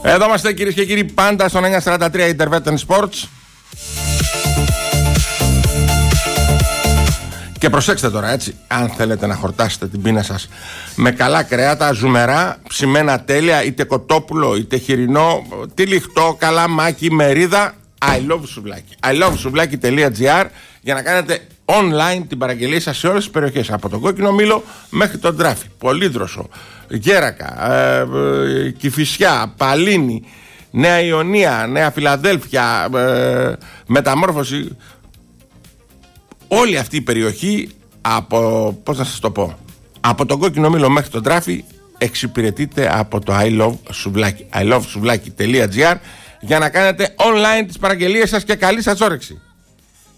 Εδώ είμαστε κυρίες και κύριοι, πάντα στον 943 Intervetten Sports. Και προσέξτε τώρα, έτσι, αν θέλετε να χορτάσετε την πείνα σας με καλά κρέατα, ζουμερά, ψημένα τέλεια, είτε κοτόπουλο, είτε χοιρινό, τυλιχτό, καλαμάκι, μερίδα, I love σουβλάκι. ilovesouβλaki.gr για να κάνετε online την παραγγελία σας σε όλες τις περιοχές, από τον Κόκκινο Μήλο μέχρι τον Τράφη, Πολύδροσο, Γέρακα, Κηφισιά, Παλίνη, Νέα Ιωνία, Νέα Φιλαδέλφια, Μεταμόρφωση. Όλη αυτή η περιοχή από, πώς να σας το πω, από τον Κόκκινο Μήλο μέχρι τον Τράφη εξυπηρετείται από το ilovesouβλaki.gr για να κάνετε online τις παραγγελίες σας και καλή σας όρεξη.